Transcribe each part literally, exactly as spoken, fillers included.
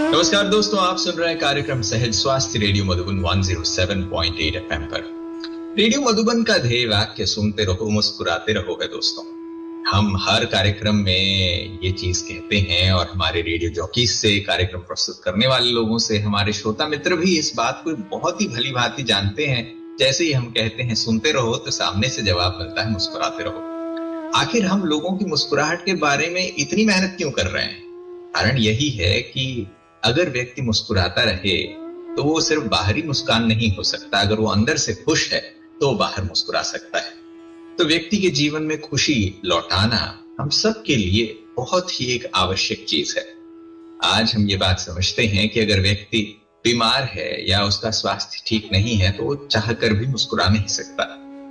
नमस्कार दोस्तों, आप सुन रहे हैं कार्यक्रम सहज स्वास्थ्य रेडियो मधुबन एक सौ सात पॉइंट आठ एफएम पर। रेडियो मधुबन का ध्येय वाक्य सुनते रहो, मुस्कुराते रहो है दोस्तों। हम हर कार्यक्रम में ये चीज कहते हैं और हमारे रेडियो जॉकीज से, कार्यक्रम प्रस्तुत करने वाले लोगों से, हमारे श्रोता मित्र भी इस बात को बहुत ही भली भांति जानते हैं। जैसे ही हम कहते हैं सुनते रहो तो सामने से जवाब मिलता है मुस्कुराते रहो। आखिर हम लोगों की मुस्कुराहट के बारे में इतनी मेहनत क्यों कर रहे हैं? कारण यही है कि अगर व्यक्ति मुस्कुराता रहे तो वो सिर्फ बाहरी मुस्कान नहीं हो सकता, अगर वो अंदर से खुश है तो बाहर मुस्कुरा सकता है। तो व्यक्ति के जीवन में खुशी लौटाना हम सब के लिए बहुत ही एक आवश्यक चीज है। आज हम ये बात समझते हैं कि अगर व्यक्ति बीमार है या उसका स्वास्थ्य ठीक नहीं है तो वो चाहकर भी मुस्कुरा नहीं सकता।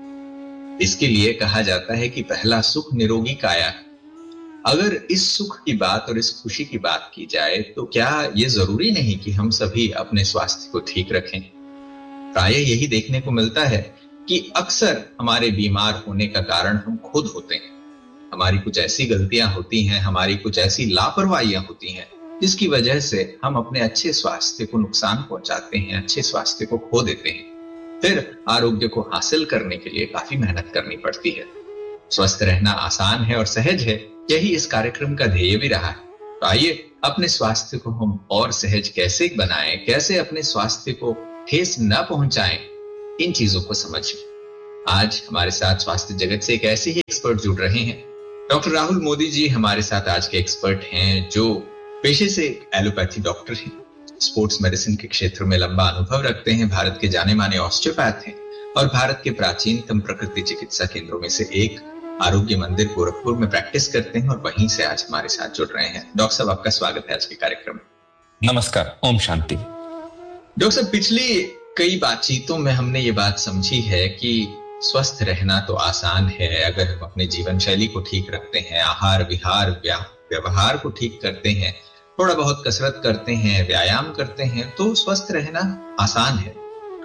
इसके लिए कहा जाता है कि पहला सुख निरोगी काया। अगर इस सुख की बात और इस खुशी की बात की जाए तो क्या ये जरूरी नहीं कि हम सभी अपने स्वास्थ्य को ठीक रखें? प्रायः यही देखने को मिलता है कि अक्सर हमारे बीमार होने का कारण हम खुद होते हैं। हमारी कुछ ऐसी गलतियां होती हैं, हमारी कुछ ऐसी लापरवाहियां होती हैं जिसकी वजह से हम अपने अच्छे स्वास्थ्य को नुकसान पहुंचाते हैं, अच्छे स्वास्थ्य को खो देते हैं। फिर आरोग्य को हासिल करने के लिए काफी मेहनत करनी पड़ती है। स्वस्थ रहना आसान है और सहज है, यही इस कार्यक्रम का ध्येय भी रहा है। तो आइए अपने स्वास्थ्य को हम और सहज कैसे बनाएं, कैसे अपने स्वास्थ्य को ठेस न पहुंचाएं, इन चीजों को समझें। आज हमारे साथ स्वास्थ्य जगत से एक ऐसे ही एक्सपर्ट जुड़ रहे हैं। डॉक्टर राहुल मोदी जी हमारे साथ आज के एक्सपर्ट हैं, जो पेशे से एलोपैथी डॉक्टर हैं, स्पोर्ट्स मेडिसिन के क्षेत्र में लंबा अनुभव रखते हैं, भारत के जाने माने ऑस्टियोपैथ हैं और भारत के प्राचीनतम प्रकृति चिकित्सा केंद्रों में से एक आरोग्य मंदिर गोरखपुर में प्रैक्टिस करते हैं और वहीं से आज हमारे साथ जुड़ रहे हैं। डॉक्टर साहब, आपका स्वागत है आज के कार्यक्रम में। नमस्कार, ओम शांति। डॉक्टर साहब, पिछली कई बातचीतों में हमने ये बात समझी है कि स्वस्थ रहना तो आसान है अगर हम अपने जीवन शैली को ठीक रखते हैं, आहार विहार व्यवहार को ठीक करते हैं, थोड़ा बहुत कसरत करते हैं, व्यायाम करते हैं तो स्वस्थ रहना आसान है।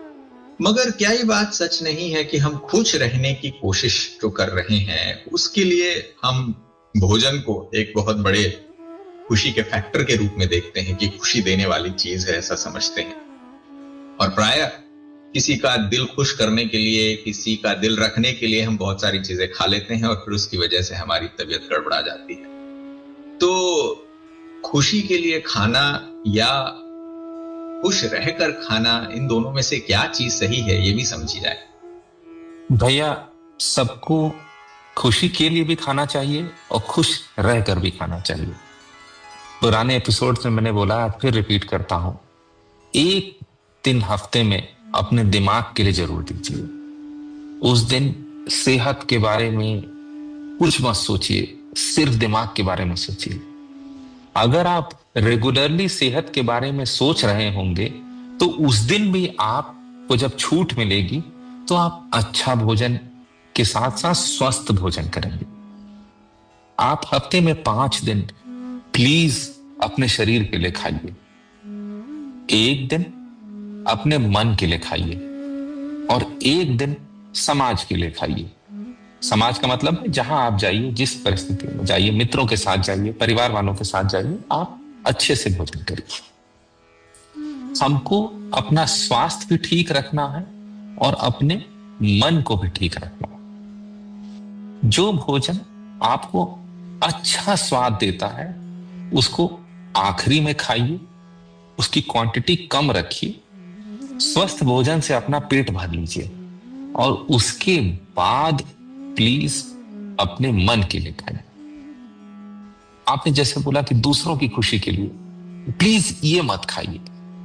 मगर क्या ये बात सच नहीं है कि हम खुश रहने की कोशिश जो कर रहे हैं उसके लिए हम भोजन को एक बहुत बड़े खुशी के फैक्टर के रूप में देखते हैं कि खुशी देने वाली चीज है, ऐसा समझते हैं। और प्रायः किसी का दिल खुश करने के लिए, किसी का दिल रखने के लिए हम बहुत सारी चीजें खा लेते हैं और फिर उसकी वजह से हमारी तबीयत गड़बड़ा जाती है। तो खुशी के लिए खाना या खुश रहकर खाना, इन दोनों में से क्या चीज सही है ये भी समझी जाए। भैया, सबको खुशी के लिए भी खाना चाहिए और खुश रहकर भी खाना चाहिए। पुराने एपिसोड में मैंने बोला, फिर रिपीट करता हूं, एक दिन हफ्ते में अपने दिमाग के लिए जरूर दीजिए। उस दिन सेहत के बारे में कुछ मत सोचिए, सिर्फ दिमाग के बारे में सोचिए। अगर आप रेगुलरली सेहत के बारे में सोच रहे होंगे तो उस दिन भी आपको जब छूट मिलेगी तो आप अच्छा भोजन के साथ साथ स्वस्थ भोजन करेंगे। आप हफ्ते में पांच दिन प्लीज अपने शरीर के लिए खाइए, एक दिन अपने मन के लिए खाइए और एक दिन समाज के लिए खाइए। समाज का मतलब है जहां आप जाइए, जिस परिस्थिति में जाइए, मित्रों के साथ जाइए, परिवार वालों के साथ जाइए, आप अच्छे से भोजन करिए। हमको अपना स्वास्थ्य भी ठीक रखना है और अपने मन को भी ठीक रखना है। जो भोजन आपको अच्छा स्वाद देता है उसको आखिरी में खाइए, उसकी क्वांटिटी कम रखिए, स्वस्थ भोजन से अपना पेट भर लीजिए और उसके बाद प्लीज अपने मन के लिए खाइए। आपने जैसे बोला कि दूसरों की खुशी के लिए, प्लीज ये मत खाइए।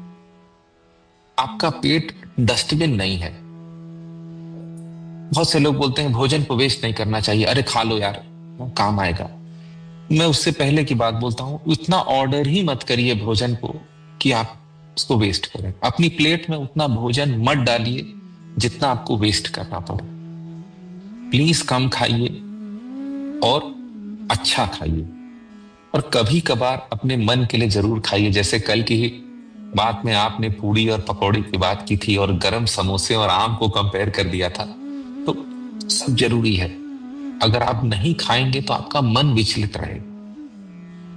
आपका पेट डस्टबिन नहीं है। बहुत से लोग बोलते हैं भोजन को वेस्ट नहीं करना चाहिए, अरे खा लो यार, काम आएगा। मैं उससे पहले की बात बोलता हूं, इतना ऑर्डर ही मत करिए भोजन को कि आप उसको वेस्ट करें। अपनी प्लेट में उतना भोजन मत डालिए जितना आपको वेस्ट करना पड़े। प्लीज कम खाइए और अच्छा खाइए और कभी कभार अपने मन के लिए जरूर खाइए। जैसे कल की बात में आपने पूड़ी और पकौड़ी की बात की थी और गरम समोसे और आम को कंपेयर कर दिया था, तो सब जरूरी है। अगर आप नहीं खाएंगे तो आपका मन विचलित रहेगा।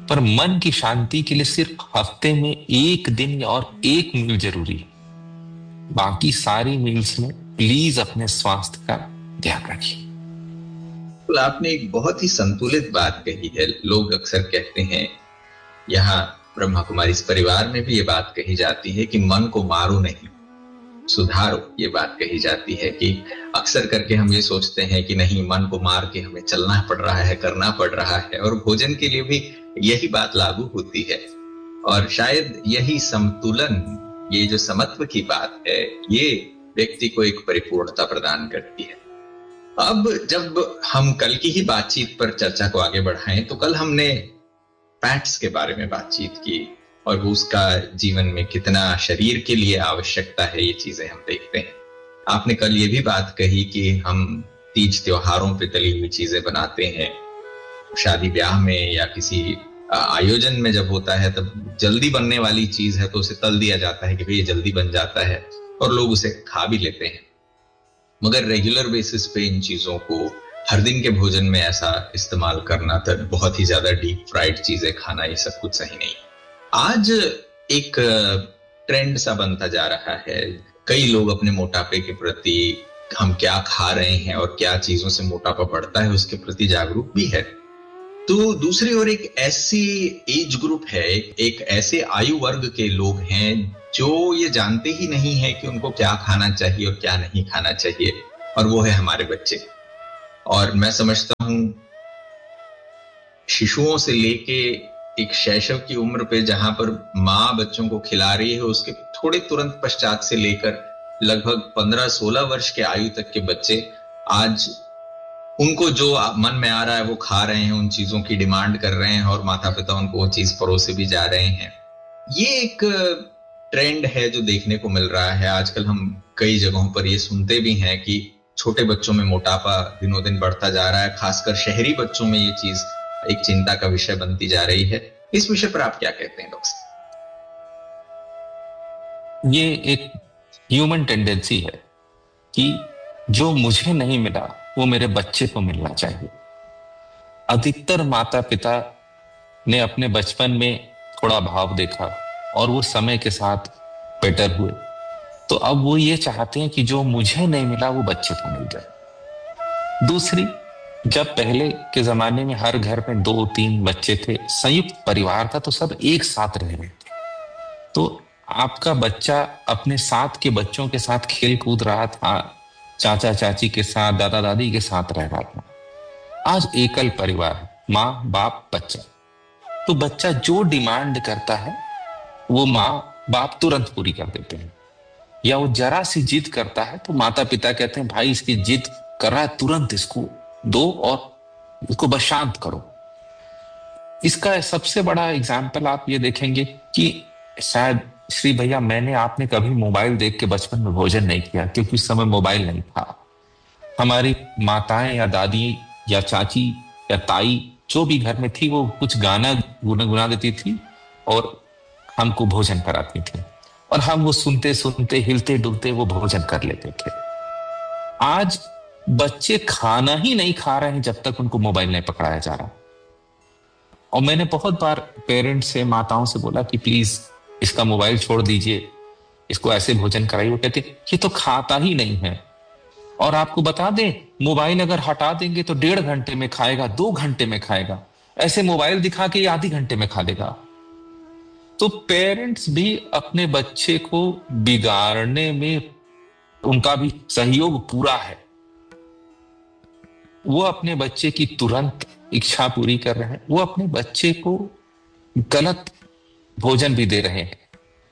पर मन की शांति के लिए सिर्फ हफ्ते में एक दिन और एक मील जरूरी है। बाकी सारी मील्स में प्लीज अपने स्वास्थ्य का ध्यान रखिए। तो आपने एक बहुत ही संतुलित बात कही है। लोग अक्सर कहते हैं, यहाँ ब्रह्मा कुमारी इस परिवार में भी ये बात कही जाती है कि मन को मारो नहीं, सुधारो। ये बात कही जाती है कि अक्सर करके हम ये सोचते हैं कि नहीं, मन को मार के हमें चलना पड़ रहा है, करना पड़ रहा है। और भोजन के लिए भी यही बात लागू होती है। और शायद यही संतुलन, ये जो समत्व की बात है, ये व्यक्ति को एक परिपूर्णता प्रदान करती है। अब जब हम कल की ही बातचीत पर चर्चा को आगे बढ़ाएं, तो कल हमने फैट्स के बारे में बातचीत की और वो उसका जीवन में कितना शरीर के लिए आवश्यकता है, ये चीजें हम देखते हैं। आपने कल ये भी बात कही कि हम तीज त्योहारों पे तली हुई चीजें बनाते हैं, शादी ब्याह में या किसी आयोजन में जब होता है तब जल्दी बनने वाली चीज है तो उसे तल दिया जाता है कि भाई ये जल्दी बन जाता है और लोग उसे खा भी लेते हैं। मगर रेगुलर बेसिस पे इन चीजों को हर दिन के भोजन में ऐसा इस्तेमाल करना, तो बहुत ही ज्यादा डीप फ्राइड चीजें खाना, ये सब कुछ सही नहीं। आज एक ट्रेंड सा बनता जा रहा है। कई लोग अपने मोटापे के प्रति, हम क्या खा रहे हैं और क्या चीजों से मोटापा बढ़ता है, उसके प्रति जागरूक भी है। तो दूसरी ओर एक ऐसी एज ग्रुप है, एक ऐसे आयु वर्ग के लोग हैं जो ये जानते ही नहीं है कि उनको क्या खाना चाहिए और क्या नहीं खाना चाहिए, और वो है हमारे बच्चे। और मैं समझता हूं शिशुओं से लेके एक शैशव की उम्र पे जहां पर माँ बच्चों को खिला रही है, उसके थोड़े तुरंत पश्चात से लेकर लगभग पंद्रह सोलह वर्ष के आयु तक के बच्चे आज उनको जो मन में आ रहा है वो खा रहे हैं, उन चीजों की डिमांड कर रहे हैं और माता पिता उनको वो चीज परोसे भी जा रहे हैं। ये एक ट्रेंड है जो देखने को मिल रहा है आजकल। हम कई जगहों पर ये सुनते भी हैं कि छोटे बच्चों में मोटापा दिनों दिन बढ़ता जा रहा है, खासकर शहरी बच्चों में ये चीज एक चिंता का विषय बनती जा रही है। इस विषय पर आप क्या कहते हैं डॉक्टर? ये एक ह्यूमन टेंडेंसी है कि जो मुझे नहीं मिला वो मेरे बच्चे को मिलना चाहिए। अधिकतर माता पिता ने अपने बचपन में थोड़ा भाव देखा और वो समय के साथ बेटर हुए, तो अब वो ये चाहते हैं कि जो मुझे नहीं मिला वो बच्चे को मिल जाए। दूसरी, जब पहले के जमाने में हर घर में दो तीन बच्चे थे, संयुक्त परिवार था, तो सब एक साथ रह रहे थे, तो आपका बच्चा अपने साथ के बच्चों के साथ खेल कूद रहा था, चाचा चाची के साथ, दादा दादी के साथ रह रहा था। आज एकल परिवार, माँ बाप बच्चा, तो बच्चा जो डिमांड करता है वो माँ बाप तुरंत पूरी कर देते हैं, या वो जरा सी जिद करता है तो माता पिता कहते हैं भाई इसकी जिद कर रहा है, तुरंत इसको दो और इसको बस शांत करो। इसका सबसे बड़ा एग्जाम्पल आप ये देखेंगे कि शायद श्री भैया, मैंने आपने कभी मोबाइल देख के बचपन में भोजन नहीं किया, क्योंकि उस समय मोबाइल नहीं था। हमारी माताएं या दादी या चाची या ताई जो भी घर में थी वो कुछ गाना गुनगुना देती थी और हमको भोजन कराती थी, और हम वो सुनते सुनते हिलते डुलते वो भोजन कर लेते थे। आज बच्चे खाना ही नहीं खा रहे हैं जब तक उनको मोबाइल नहीं पकड़ाया जा रहा। और मैंने बहुत बार पेरेंट्स से, माताओं से बोला कि प्लीज इसका मोबाइल छोड़ दीजिए, इसको ऐसे भोजन कराइए। वो कहते ये तो खाता ही नहीं है। और आपको बता दें, मोबाइल अगर हटा देंगे तो डेढ़ घंटे में खाएगा, दो घंटे में खाएगा, ऐसे मोबाइल दिखा के आधी घंटे में खा लेगा। तो पेरेंट्स भी अपने बच्चे को बिगाड़ने में उनका भी सहयोग पूरा है। वो अपने बच्चे की तुरंत इच्छा पूरी कर रहे हैं, वो अपने बच्चे को गलत भोजन भी दे रहे हैं,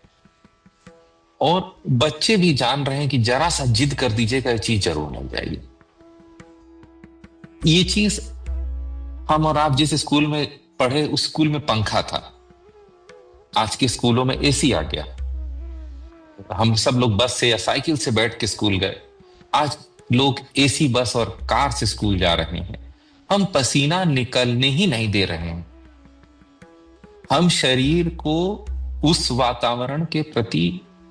और बच्चे भी जान रहे हैं कि जरा सा जिद कर दीजिएगा, ये चीज जरूर मिल जाएगी। ये चीज हम और आप जिस स्कूल में पढ़े उस स्कूल में पंखा था, आज के स्कूलों में एसी आ गया। हम सब लोग बस से या साइकिल से बैठ के स्कूल गए, आज लोग एसी बस और कार से स्कूल जा रहे हैं। हम पसीना निकलने ही नहीं दे रहे हैं, हम शरीर को उस वातावरण के प्रति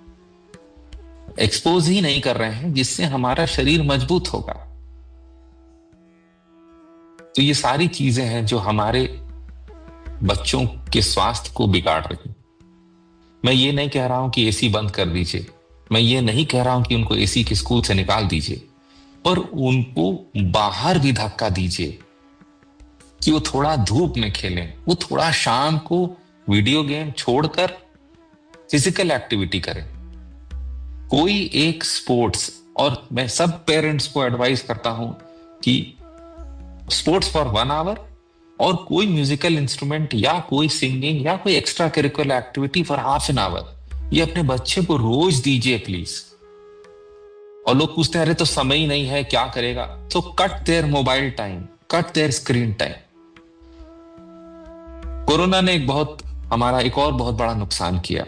एक्सपोज ही नहीं कर रहे हैं जिससे हमारा शरीर मजबूत होगा। तो ये सारी चीजें हैं जो हमारे बच्चों के स्वास्थ्य को बिगाड़ रही। मैं ये नहीं कह रहा हूं कि एसी बंद कर दीजिए, मैं ये नहीं कह रहा हूं कि उनको एसी के स्कूल से निकाल दीजिए, पर उनको बाहर भी धक्का दीजिए कि वो थोड़ा धूप में खेलें, वो थोड़ा शाम को वीडियो गेम छोड़कर फिजिकल एक्टिविटी करें, कोई एक स्पोर्ट्स। और मैं सब पेरेंट्स को एडवाइस करता हूं कि स्पोर्ट्स फॉर वन आवर और कोई म्यूजिकल इंस्ट्रूमेंट या कोई सिंगिंग या कोई extra curricular activity for half an hour, ये अपने बच्चे को रोज दीजिए प्लीज। और लोग पूछते हैं अरे तो समय ही नहीं है, क्या करेगा? तो cut their mobile time, cut their screen time. Corona ने एक बहुत हमारा एक और बहुत बड़ा नुकसान किया।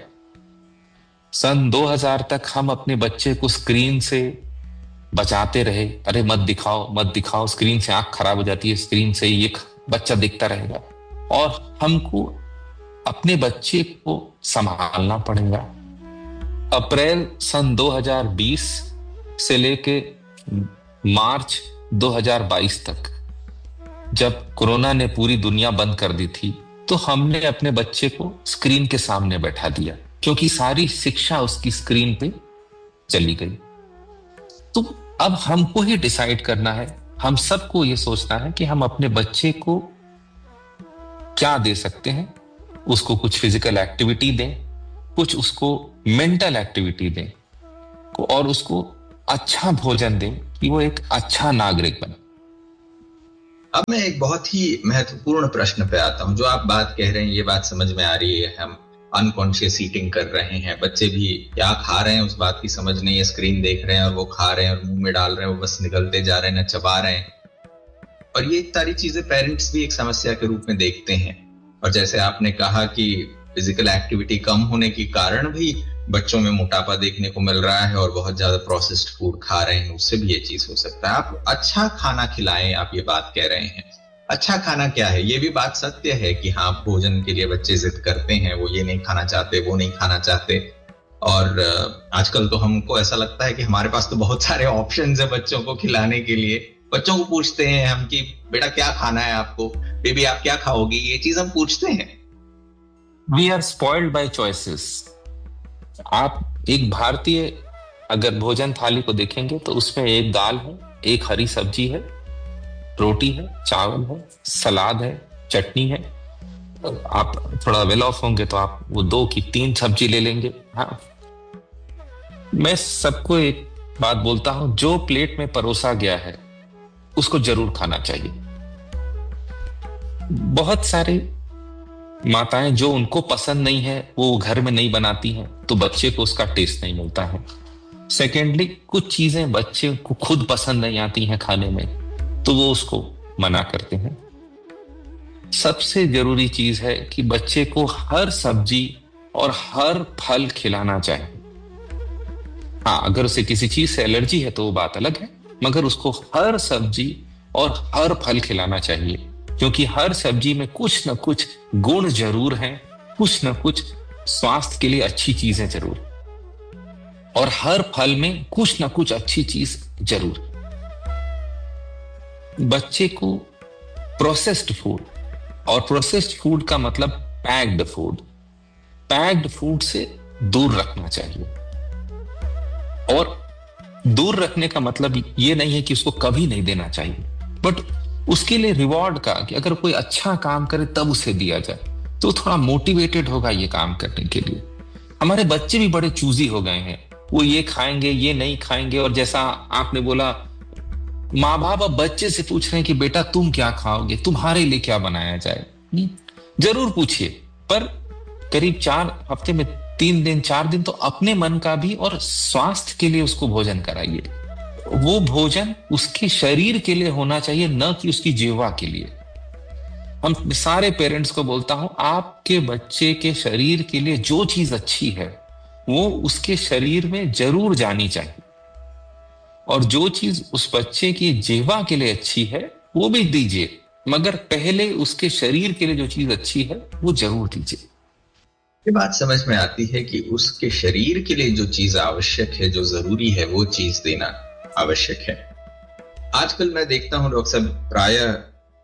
सन दो हज़ार तक हम अपने बच्चे को स्क्रीन से बचाते रहे, अरे मत दिखाओ मत दिखाओ, स्क्रीन से आंख खराब हो जाती है, स्क्रीन से ये बच्चा दिखता रहेगा। और हमको अपने बच्चे को संभालना पड़ेगा। अप्रैल सन दो हज़ार बीस से लेके मार्च दो हज़ार बाईस तक जब कोरोना ने पूरी दुनिया बंद कर दी थी, तो हमने अपने बच्चे को स्क्रीन के सामने बैठा दिया, क्योंकि सारी शिक्षा उसकी स्क्रीन पे चली गई। तो अब हमको ही डिसाइड करना है, हम सबको ये सोचना है कि हम अपने बच्चे को क्या दे सकते हैं। उसको कुछ फिजिकल एक्टिविटी दें, कुछ उसको मेंटल एक्टिविटी दें, और उसको अच्छा भोजन दें कि वो एक अच्छा नागरिक बने। अब मैं एक बहुत ही महत्वपूर्ण प्रश्न पे आता हूं। जो आप बात कह रहे हैं ये बात समझ में आ रही है, हम अनकॉन्शियस ईटिंग कर रहे हैं, बच्चे भी क्या खा रहे हैं उस बात की समझ नहीं है, स्क्रीन देख रहे हैं और वो खा रहे हैं और मुंह में डाल रहे हैं, वो बस निगलते जा रहे हैं, न चबा रहे हैं। और ये सारी चीजें पेरेंट्स भी एक समस्या के रूप में देखते हैं। और जैसे आपने कहा कि फिजिकल एक्टिविटी कम होने के कारण भी बच्चों में मोटापा देखने को मिल रहा है और बहुत ज्यादा प्रोसेस्ड फूड खा रहे हैं, उससे भी ये चीज हो सकता है। आप अच्छा खाना खिलाएं, आप ये बात कह रहे हैं। अच्छा खाना क्या है? ये भी बात सत्य है कि हाँ, भोजन के लिए बच्चे जिद करते हैं, वो ये नहीं खाना चाहते, वो नहीं खाना चाहते। और आजकल तो हमको ऐसा लगता है कि हमारे पास तो बहुत सारे ऑप्शंस है बच्चों को खिलाने के लिए। बच्चों को पूछते हैं हम कि बेटा क्या खाना है आपको, बेबी आप क्या खाओगी, ये चीज हम पूछते हैं। We are spoiled bye choices. आप एक भारतीय अगर भोजन थाली को देखेंगे तो उसमें एक दाल है, एक हरी सब्जी है, रोटी है, चावल है, सलाद है, चटनी है। आप थोड़ा वेल ऑफ होंगे तो आप वो दो की तीन सब्जी ले लेंगे। हाँ, मैं सबको एक बात बोलता हूं, जो प्लेट में परोसा गया है उसको जरूर खाना चाहिए। बहुत सारे माताएं जो उनको पसंद नहीं है वो घर में नहीं बनाती हैं, तो बच्चे को उसका टेस्ट नहीं मिलता है। सेकेंडली, कुछ चीजें बच्चे को खुद पसंद नहीं आती हैं खाने में, तो वो उसको मना करते हैं। सबसे जरूरी चीज है कि बच्चे को हर सब्जी और हर फल खिलाना चाहिए। हाँ, अगर उसे किसी चीज से एलर्जी है तो वो बात अलग है, मगर उसको हर सब्जी और हर फल खिलाना चाहिए, क्योंकि हर सब्जी में कुछ न कुछ गुण जरूर हैं, कुछ न कुछ स्वास्थ्य के लिए अच्छी चीजें जरूर, और हर फल में कुछ न कुछ अच्छी चीज जरूर। बच्चे को प्रोसेस्ड फूड, और प्रोसेस्ड फूड का मतलब पैक्ड फूड, पैक्ड फूड से दूर रखना चाहिए। और दूर रखने का मतलब ये नहीं है कि उसको कभी नहीं देना चाहिए, बट उसके लिए रिवॉर्ड का, कि अगर कोई अच्छा काम करे तब उसे दिया जाए, तो थोड़ा मोटिवेटेड होगा ये काम करने के लिए। हमारे बच्चे भी बड़े चूजी हो गए हैं, वो ये खाएंगे ये नहीं खाएंगे। और जैसा आपने बोला, माँ बाप अब बच्चे से पूछ रहे हैं कि बेटा तुम क्या खाओगे, तुम्हारे लिए क्या बनाया जाए। जरूर पूछिए, पर करीब चार हफ्ते में तीन दिन चार दिन तो अपने मन का भी और स्वास्थ्य के लिए उसको भोजन कराइए। वो भोजन उसके शरीर के लिए होना चाहिए, न कि उसकी जिह्वा के लिए। हम सारे पेरेंट्स को बोलता हूं, आपके बच्चे के शरीर के लिए जो चीज अच्छी है वो उसके शरीर में जरूर जानी चाहिए, और जो चीज उस बच्चे की जिह्वा के लिए अच्छी है वो भी दीजिए, मगर पहले उसके शरीर के लिए जो चीज अच्छी है वो जरूर दीजिए। ये बात समझ में आती है कि उसके शरीर के लिए जो चीज आवश्यक है, जो जरूरी है, वो चीज देना आवश्यक है। आजकल मैं देखता हूं डॉक्टर साहब, प्रायः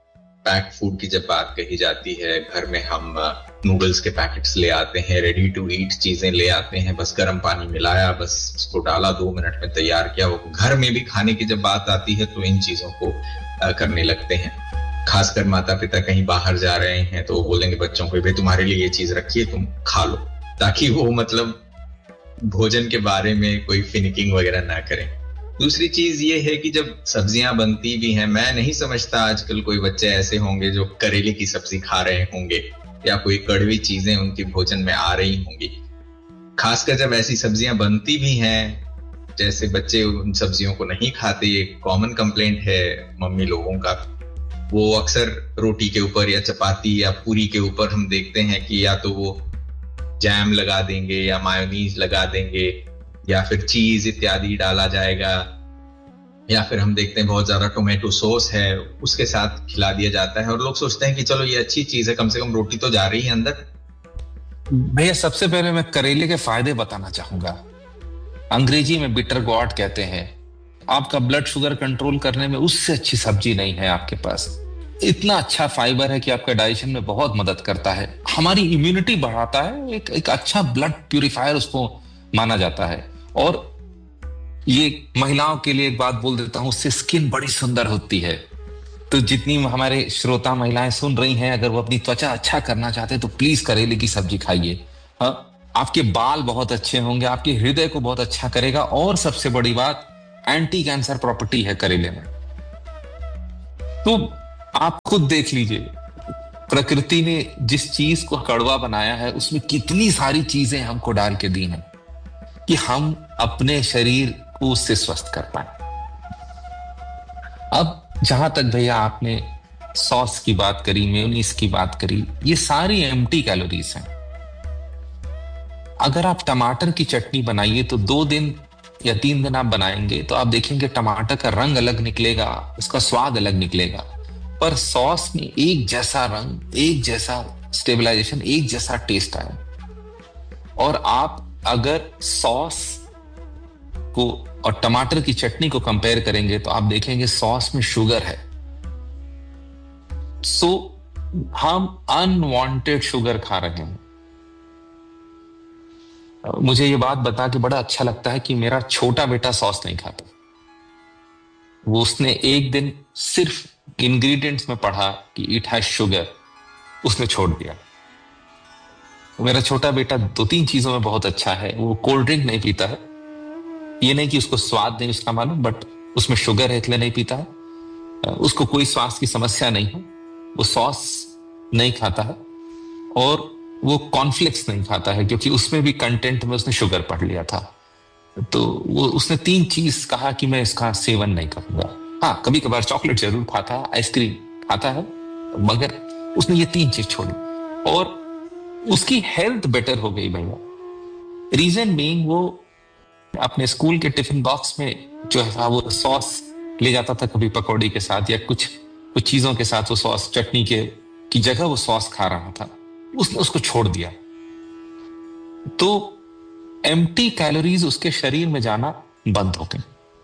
पैक्ड फूड की जब बात कही जाती है, घर में हम नूडल्स के पैकेट्स ले आते हैं, रेडी टू ईट चीजें ले आते हैं, बस गर्म पानी मिलाया, बस उसको डाला, दो मिनट में तैयार किया। वो घर में भी खाने की जब बात आती है तो इन चीजों को करने लगते हैं। खासकर माता पिता कहीं बाहर जा रहे हैं तो बोलेंगे बच्चों को, भाई तुम्हारे लिए ये चीज रखी है, तुम खा लो, ताकि वो मतलब भोजन के बारे में कोई फिनिकिंग वगैरह ना करें। दूसरी चीज ये है कि जब सब्जियां बनती भी हैं, मैं नहीं समझता आजकल कोई बच्चे ऐसे होंगे जो करेले की सब्जी खा रहे होंगे या कोई कड़वी चीजें उनके भोजन में आ रही होंगी। खासकर जब ऐसी सब्जियां बनती भी हैं, जैसे बच्चे उन सब्जियों को नहीं खाते, ये कॉमन कंप्लेंट है मम्मी लोगों का। वो अक्सर रोटी के ऊपर या चपाती या पूरी के ऊपर हम देखते हैं कि या तो वो जैम लगा देंगे या मायोनीज लगा देंगे या फिर चीज इत्यादि डाला जाएगा, या फिर हम देखते हैं बहुत ज्यादा टोमेटो सॉस है उसके साथ खिला दिया जाता है, और लोग सोचते हैं कि चलो ये अच्छी चीज है, कम से कम रोटी तो जा रही है अंदर। भैया सबसे पहले मैं करेले के फायदे बताना चाहूंगा। अंग्रेजी में बिटर गॉड कहते हैं। आपका ब्लड शुगर कंट्रोल करने में उससे अच्छी सब्जी नहीं है आपके पास। इतना अच्छा फाइबर है कि आपका डाइजेशन में बहुत मदद करता है, हमारी इम्यूनिटी बढ़ाता है, एक एक अच्छा ब्लड प्यूरिफायर उसको माना जाता है। और ये महिलाओं के लिए एक बात बोल देता हूं, उससे स्किन बड़ी सुंदर होती है। तो जितनी हमारे श्रोता महिलाएं सुन रही हैं, अगर वो अपनी त्वचा अच्छा करना चाहते हैं तो प्लीज करेले की सब्जी खाइए। हाँ, आपके बाल बहुत अच्छे होंगे, आपके हृदय को बहुत अच्छा करेगा, और सबसे बड़ी बात एंटी कैंसर प्रॉपर्टी है करेले में। तो आप खुद देख लीजिए, प्रकृति ने जिस चीज को कड़वा बनाया है उसमें कितनी सारी चीजें हमको डाल के दी हैं कि हम अपने शरीर को उससे स्वस्थ कर पाए। अब जहां तक भैया आपने सॉस की बात करी, मेयोनीज की बात करी, ये सारी एम्प्टी कैलोरीज हैं। अगर आप टमाटर की चटनी बनाइए तो दो दिन या तीन दिन आप बनाएंगे तो आप देखेंगे टमाटर का रंग अलग निकलेगा, उसका स्वाद अलग निकलेगा, पर सॉस में एक जैसा रंग, एक जैसा स्टेबलाइजेशन, एक जैसा टेस्ट आए। और आप अगर सॉस को और टमाटर की चटनी को कंपेयर करेंगे तो आप देखेंगे सॉस में शुगर है। सो हम अनवांटेड शुगर खा रहे हैं। मुझे ये बात बता के बड़ा अच्छा लगता है कि मेरा छोटा बेटा सॉस नहीं खाता। वो उसने एक दिन सिर्फ इंग्रेडिएंट्स में पढ़ा कि इट हैज शुगर, उसने छोड़ दिया। मेरा छोटा बेटा दो तीन चीजों में बहुत अच्छा है। वो कोल्ड ड्रिंक नहीं पीता है, ये नहीं कि उसको स्वाद नहीं उसका मालूम, बट उसमें शुगर है इसलिए नहीं पीता है। उसको कोई स्वास्थ्य की समस्या नहीं है, वो सॉस नहीं खाता है, और वो कॉर्नफ्लेक्स नहीं खाता है क्योंकि उसमें भी कंटेंट में उसने शुगर पढ़ लिया था। तो वो उसने तीन चीज कहा कि मैं इसका सेवन नहीं करूंगा। हाँ, कभी कभार चॉकलेट जरूर खाता है, आइसक्रीम खाता है, मगर उसने ये तीन चीज छोड़ी और उसकी हेल्थ बेटर हो गई भैया। रीजन बीइंग वो अपने स्कूल के टिफिन बॉक्स में जो है वो सॉस ले जाता था, कभी पकौड़ी के साथ या कुछ कुछ चीजों के साथ वो सॉस, चटनी के की जगह वो सॉस खा रहा था। उसने उसको छोड़ दिया। तो एम्प्टी कैलोरीज उसके शरीर में जाना बंद हो गए।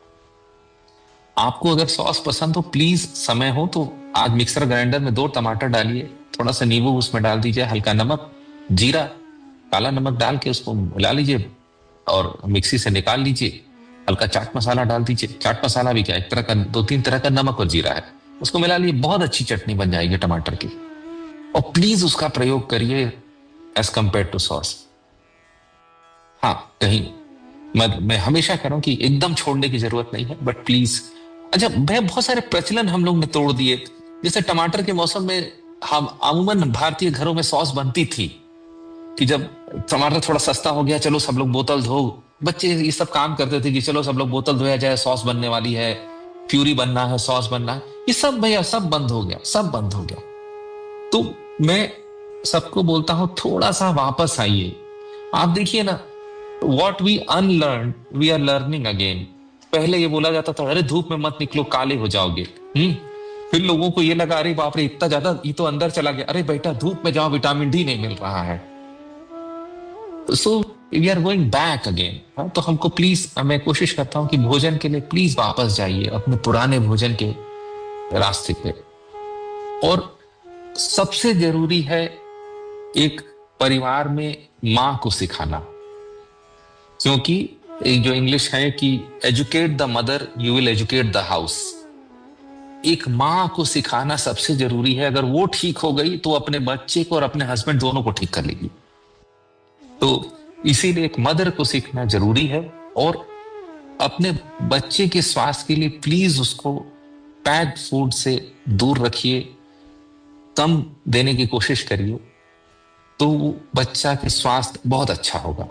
आपको अगर सॉस पसंद हो, प्लीज समय हो तो आज मिक्सर ग्राइंडर में दो टमाटर डालिए, थोड़ा सा नींबू उसमें डाल दीजिए, हल्का नमक, जीरा, काला नमक डाल के उसको मिला लीजिए और मिक्सी से निकाल लीजिए। हल्का चाट मसाला डाल दीजिए। चाट मसाला भी क्या, एक तरह का, दो तीन तरह का नमक और जीरा है, उसको मिला लीजिए। बहुत अच्छी चटनी बन जाएगी टमाटर की। और प्लीज उसका प्रयोग करिए एज कंपेयर टू सॉस। हाँ, कहीं मैं मैं हमेशा कह रहा हूं कि एकदम छोड़ने की जरूरत नहीं है, बट प्लीज। अच्छा भैया, बहुत सारे प्रचलन हम लोग ने तोड़ दिए। जैसे टमाटर के मौसम में हम अमूमन भारतीय घरों में सॉस बनती थी कि जब टमाटर थोड़ा सस्ता हो गया, चलो सब लोग बोतल धो, बच्चे ये सब काम करते थे कि चलो सब लोग बोतल धोया जाए, सॉस बनने वाली है, प्यूरी बनना है, सॉस बनना है। ये सब भैया सब बंद हो गया, सब बंद हो गया। तो मैं सबको बोलता हूं थोड़ा सा वापस आइए। आप देखिए ना, what we unlearn we are learning again. पहले ये बोला जाता था अरे धूप में मत निकलो, काले हो जाओगे। हम्म फिर लोगों को ये लगा अरे बाप रे इतना ज्यादा, ये तो अंदर चला गया। अरे बेटा धूप में जाओ, विटामिन डी नहीं मिल रहा है। So we are going back again. तो हमको प्लीज, मैं कोशिश करता हूं कि भोजन के लिए प्लीज वापस जाइए अपने पुराने भोजन के रास्ते पे। और सबसे जरूरी है एक परिवार में मां को सिखाना, क्योंकि एक जो इंग्लिश है कि educate the mother you will educate the house. एक मां को सिखाना सबसे जरूरी है। अगर वो ठीक हो गई तो अपने बच्चे को और अपने हस्बैंड दोनों को ठीक कर लेगी। तो इसीलिए एक मदर को सीखना जरूरी है। और अपने बच्चे के स्वास्थ्य के लिए प्लीज उसको पैक्ड फूड से दूर रखिए, कम देने की कोशिश करिए, तो बच्चा के स्वास्थ्य बहुत अच्छा होगा।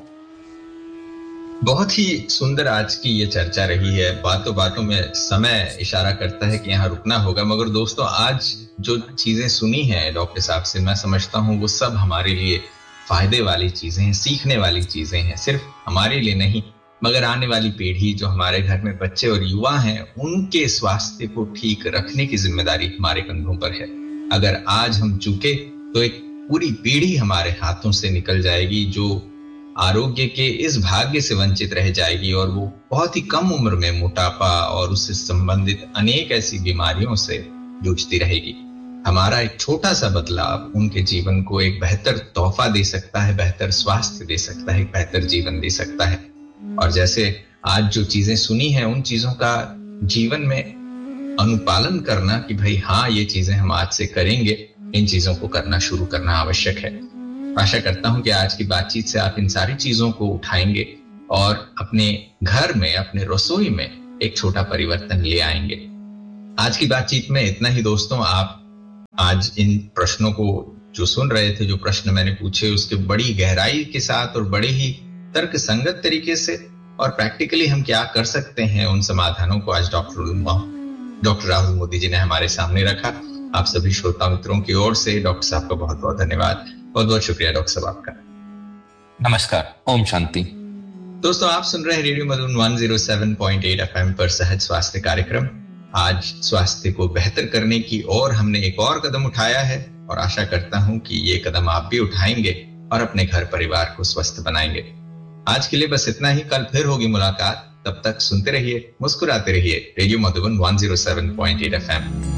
बहुत ही सुंदर आज की ये चर्चा रही है। बातों बातों में समय इशारा करता है कि यहाँ रुकना होगा, मगर दोस्तों आज जो चीजें सुनी हैं डॉक्टर साहब से, मैं समझता हूँ वो सब हमारे लिए फायदे वाली चीजें हैं, सीखने वाली चीजें हैं। सिर्फ हमारे लिए नहीं, मगर आने वाली पीढ़ी, जो हमारे घर में बच्चे और युवा हैं, उनके स्वास्थ्य को ठीक रखने की जिम्मेदारी हमारे कंधों पर है। अगर आज हम चूके तो एक पूरी पीढ़ी हमारे हाथों से निकल जाएगी, जो आरोग्य के इस भाग्य से वंचित रह जाएगी, और वो बहुत ही कम उम्र में मोटापा और उससे संबंधित अनेक ऐसी बीमारियों से जूझती रहेगी। हमारा एक छोटा सा बदलाव उनके जीवन को एक बेहतर तोहफा दे सकता है, बेहतर स्वास्थ्य दे सकता है, एक बेहतर जीवन दे सकता है। और जैसे आज जो चीजें सुनी हैं, उन चीजों का जीवन में अनुपालन करना कि भाई हाँ, ये चीजें हम आज से करेंगे, इन चीजों को करना शुरू करना आवश्यक है। आशा करता हूं कि आज की बातचीत से आप इन सारी चीजों को उठाएंगे और अपने घर में, अपने रसोई में एक छोटा परिवर्तन ले आएंगे। आज की बातचीत में इतना ही दोस्तों। आप आज इन प्रश्नों को जो सुन रहे थे, जो प्रश्न मैंने पूछे, उसके बड़ी गहराई के साथ और बड़े ही तर्क संगत तरीके से और प्रैक्टिकली हम क्या कर सकते हैं, उन समाधानों को आज डॉक्टर डॉक्टर राहुल मोदी जी ने हमारे सामने रखा। आप सभी श्रोता मित्रों की ओर से डॉक्टर साहब का बहुत बहुत धन्यवाद। बहुत बहुत शुक्रिया डॉक्टर साहब आपका। नमस्कार, ओम शांति। दोस्तों आप सुन रहे हैं रेडियो मधुबन एक सौ सात पॉइंट आठ एफएम पर सहज स्वास्थ्य कार्यक्रम। आज स्वास्थ्य को बेहतर करने की ओर हमने एक और कदम उठाया है, और आशा करता हूं कि ये कदम आप भी उठाएंगे और अपने घर परिवार को स्वस्थ बनाएंगे। आज के लिए बस इतना ही। कल फिर होगी मुलाकात। तब तक सुनते रहिए, मुस्कुराते रहिए। रेडियो मधुबन एक सौ सात पॉइंट आठ एफएम।